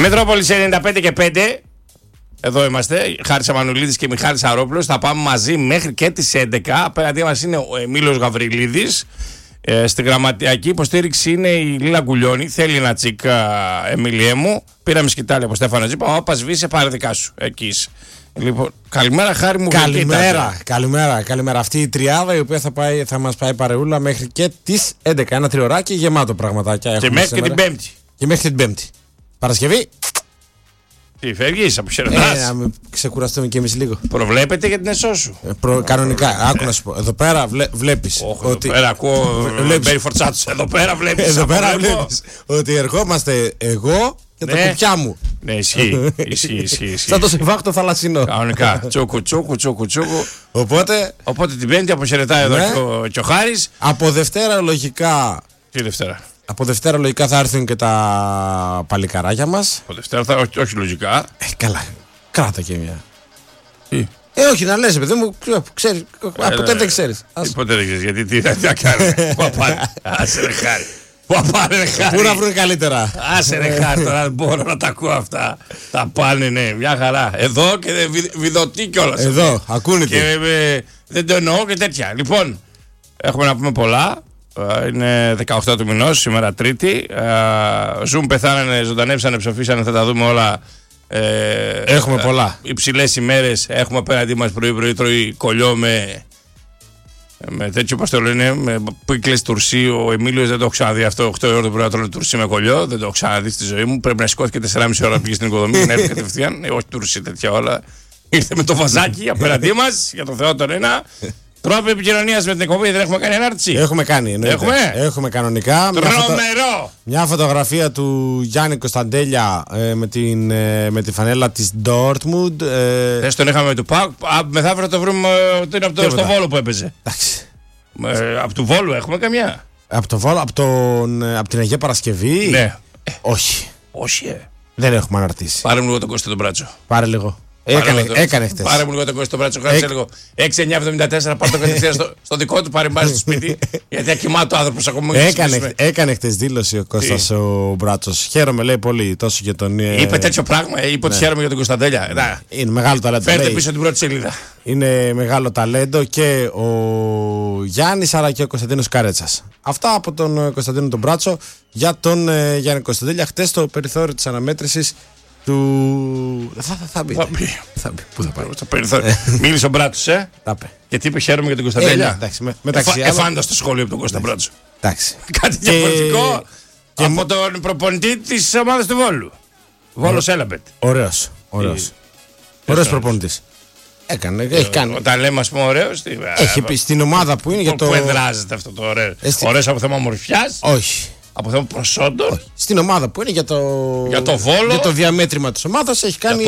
Μετρόπολης 95 και 5. Εδώ είμαστε, Χάρης Αμανουλίδης και Μιχάλης Αρόπουλος. Θα πάμε μαζί μέχρι και τις 11. Απέναντί μας είναι ο Εμίλιος Γαβριλίδης. Στη γραμματιακή υποστήριξη είναι η Λίλα Γκουλιώνη. Θέλει ένα τσικ, Εμίλιέ μου. Πήραμε σκητάλη από Στέφανο Τζίπα. Όπα σβήσει, πάρε δικά σου. Εκεί είσαι. Λοιπόν, καλημέρα, Χάρη μου. Καλημέρα. Αυτή η τριάδα η οποία θα μας πάει παρεούλα μέχρι και τις 11. Ένα τριωράκι γεμάτο πραγματάκια. Και μέχρι και την Πέμπτη. Και μέχρι την Πέμπτη. Παρασκευή. Τι φεύγεις, αποχαιρετάς. Να ξεκουραστούμε κι εμείς λίγο. Προβλέπετε για την ΕΣΟ σου. Κανονικά, άκου να σου πω. Εδώ πέρα βλέπεις. Ότι... Εδώ πέρα ακούω Μπέρι Φορτσάτους. Εδώ πέρα βλέπεις. Εδώ πέρα βλέπεις ότι ερχόμαστε εγώ και τα κουπιά μου. Ναι, ισχύει. Σαν το σεβάχτο θαλασσινό. Κανονικά. Τσούκου. Οπότε την Πέμπτη αποχαιρετάει εδώ και ο Χάρης. Από Δευτέρα λογικά. Τι Δευτέρα? Από Δευτέρα λογικά θα έρθουν και τα παλικαράκια μας. Από Δευτέρα όχι λογικά. Καλά, κράτα και μια. Τι? Όχι να λες, παιδί μου, ξέρεις, ποτέ δεν ξέρεις. Ποτέ δεν ξέρεις, γιατί τι θα κάνει. Πού πάνε, άσε ρε Χάρη. Πού να βρουν καλύτερα. Άσε ρε Χάρη, τώρα δεν μπορώ να τα ακούω αυτά. Τα πάνε, ναι, μια χαρά. Εδώ και βιδωτή κιόλας. Εδώ, ακούνε. Και δεν το εννοώ και τέτοια. Λοιπόν, έχουμε να πούμε πολλά. Είναι 18 του μηνός, σήμερα Τρίτη. Ζουν, πεθάνανε, ζωντανέψανε, ψοφήσανε, θα τα δούμε όλα. Έχουμε πολλά. Υψηλές ημέρες. Έχουμε απέναντί μας πρωί τρώει κολλιό με τέτοιο, πώς το λένε, με πίκλες τουρσί. Ο Εμίλιος δεν το έχω ξαναδεί αυτό. 8 ώρα το πρωί να τρώνε τουρσί με κολλιό. Δεν το έχω ξαναδεί στη ζωή μου. Πρέπει να σηκώθηκε 4,5 ώρα να πήγε στην οικοδομή και να έρθει κατευθείαν. Όχι τουρσί, τέτοια όλα. Ήρθε με το βαζάκι απέναντί μας, για το Θεό τον ένα. Τρόπο επικοινωνίας με την εκπομπή, δεν έχουμε κάνει ανάρτηση. Έχουμε κάνει. Έχουμε κανονικά. Τρομερό! Μια φωτογραφία του Γιάννη Κωνσταντέλια με τη φανέλα της Dortmund. Θες τον είχαμε του ΠΑΟΚ. Μεθαύριο το βρούμε ότι είναι από το Βόλο που έπαιζε. Εντάξει. Από του Βόλου έχουμε καμιά. Από το Βόλο, από την Αγία Παρασκευή. Ναι. Όχι. Δεν έχουμε αναρτήσει. Πάρε μου λίγο τον Κώστα τον Μπράτσο. Πάρε λίγο. Έκανε χτες. Πάρε μου λίγο τον Κώστα τον Μπράτσο. Κράτησε λίγο. 6-9-74. Πάρε το κατευθείαν στο δικό του. Πάρε μπάζει στο σπίτι. Γιατί ακοιμάτω ο άνθρωπος ακόμα. Έκανε χτες δήλωση ο Κώστας ο Μπράτσος. Χαίρομαι, λέει πολύ. Τόσο για τον. Είπε τέτοιο πράγμα. Είπε ότι χαίρομαι για τον Κωνσταντέλια. Είναι μεγάλο ταλέντο. Φέρτε πίσω την πρώτη σελίδα. Είναι μεγάλο ταλέντο και ο Γιάννης αλλά και ο Κωνσταντίνος Καρέτσας. Αυτά από τον Κωνσταντίνο τον Μπράτσο για τον Γιάννη Κωνσταντέλια. Χτες στο περιθώριο της αναμέτρησης του. Θα μπει. Πού θα πάει? Στο περιθώριο. Μίλησε ο Μπράτσος, γιατί είπε χαίρομαι για τον Κωνσταντέλια. Εφάνταστο το σχόλιο από τον Κώστα Μπράτσο. Κάτι διαφορετικό από τον προπονητή της ομάδας του Βόλου. Βόλος Έλαμπετ. Ωραίος προπονητής. Έχει κάνει. Όταν λέμε, ας πούμε, ωραίος. Έχει πει στην ομάδα που είναι για το. Πού εδράζεται αυτό το ωραίο? Ωραίος από θέμα μορφιάς? Όχι. Από θέμα προσόντων? Στην ομάδα που είναι για το Βόλο. Για το διαμέτρημα της ομάδας έχει κάνει.